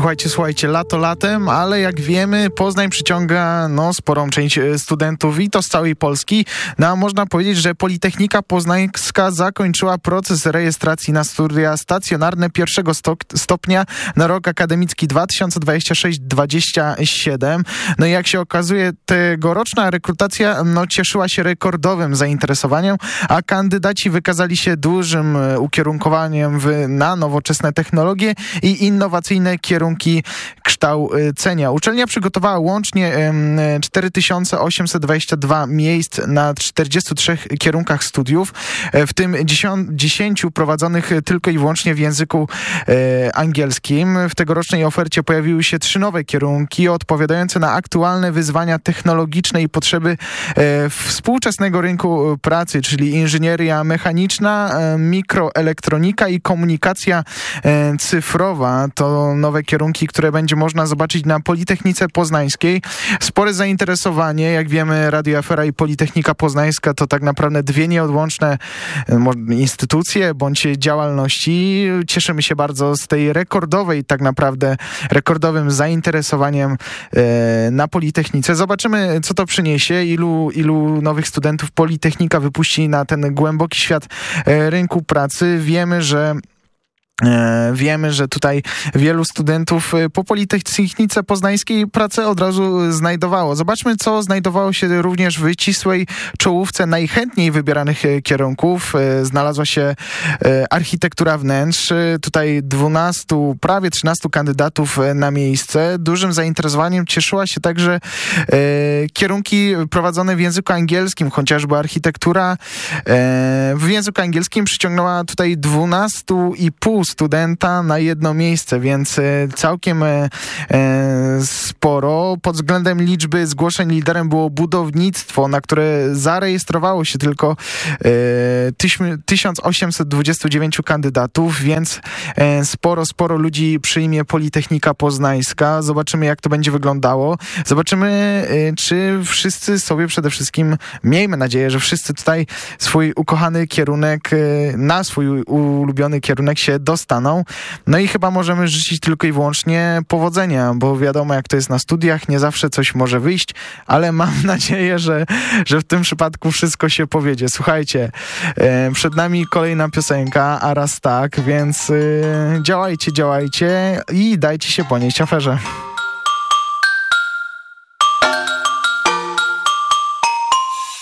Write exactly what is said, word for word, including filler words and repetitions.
Słuchajcie, słuchajcie, lato latem, ale jak wiemy, Poznań przyciąga no, sporą część studentów i to z całej Polski. No a można powiedzieć, że Politechnika Poznańska zakończyła proces rejestracji na studia stacjonarne pierwszego stok- stopnia na rok akademicki dwa tysiące dwudziesty szósty dwudziesty siódmy. No i jak się okazuje, tegoroczna rekrutacja no, cieszyła się rekordowym zainteresowaniem, a kandydaci wykazali się dużym ukierunkowaniem w, na nowoczesne technologie i innowacyjne kierunki kształcenia. Uczelnia przygotowała łącznie cztery tysiące osiemset dwadzieścia dwa miejsc na czterdziestu trzech kierunkach studiów, w tym dziesięciu prowadzonych tylko i wyłącznie w języku angielskim. W tegorocznej ofercie pojawiły się trzy nowe kierunki odpowiadające na aktualne wyzwania technologiczne i potrzeby współczesnego rynku pracy, czyli inżynieria mechaniczna, mikroelektronika i komunikacja cyfrowa. To nowe kierunki, które będzie można zobaczyć na Politechnice Poznańskiej. Spore zainteresowanie, jak wiemy, Radio Afera i Politechnika Poznańska to tak naprawdę dwie nieodłączne instytucje bądź działalności. Cieszymy się bardzo z tej rekordowej, tak naprawdę rekordowym zainteresowaniem e, na Politechnice. Zobaczymy, co to przyniesie, ilu, ilu nowych studentów Politechnika wypuści na ten głęboki świat e, rynku pracy. Wiemy, że Wiemy, że tutaj wielu studentów po Politechnice Poznańskiej pracę od razu znajdowało. Zobaczmy, co znajdowało się również w ścisłej czołówce najchętniej wybieranych kierunków. Znalazła się architektura wnętrz. Tutaj dwunastu, prawie trzynastu kandydatów na miejsce. Dużym zainteresowaniem cieszyła się także kierunki prowadzone w języku angielskim, chociażby architektura w języku angielskim przyciągnęła tutaj dwunastu i pół studenta na jedno miejsce, więc całkiem e, sporo. Pod względem liczby zgłoszeń liderem było budownictwo, na które zarejestrowało się tylko e, tysiąc osiemset dwadzieścia dziewięć kandydatów, więc e, sporo, sporo ludzi przyjmie Politechnika Poznańska. Zobaczymy, jak to będzie wyglądało. Zobaczymy, e, czy wszyscy sobie przede wszystkim, miejmy nadzieję, że wszyscy tutaj swój ukochany kierunek, e, na swój ulubiony kierunek się dostaną. No i chyba możemy życzyć tylko i wyłącznie powodzenia, bo wiadomo, jak to jest na studiach, nie zawsze coś może wyjść, ale mam nadzieję, że, że w tym przypadku wszystko się powiedzie. Słuchajcie, e, przed nami kolejna piosenka, a raz tak, więc e, działajcie, działajcie i dajcie się ponieść aferze.